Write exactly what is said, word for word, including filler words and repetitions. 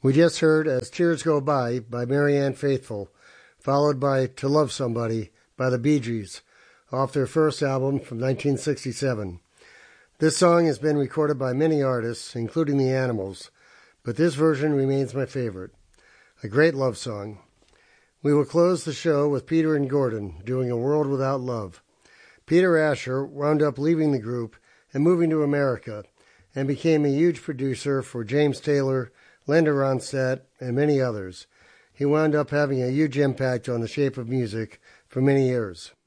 We just heard As Tears Go By by Marianne Faithfull, followed by To Love Somebody by the Bee Gees, off their first album from nineteen sixty-seven. This song has been recorded by many artists, including the Animals, but this version remains my favorite. A great love song. We will close the show with Peter and Gordon doing A World Without Love. Peter Asher wound up leaving the group and moving to America and became a huge producer for James Taylor, Linda Ronstadt, and many others. He wound up having a huge impact on the shape of music for many years.